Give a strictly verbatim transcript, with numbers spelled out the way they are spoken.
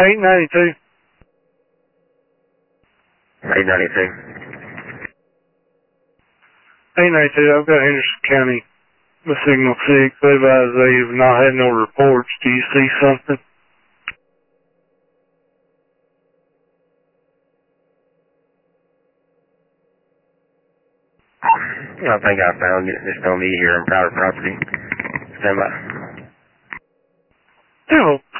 eight ninety-two. eight ninety-two. eight ninety-two, I've got Henderson County with signal six. They advise they have not had no reports. Do you see something? I think I found it. It's on me here on private property. Stand by. Devil.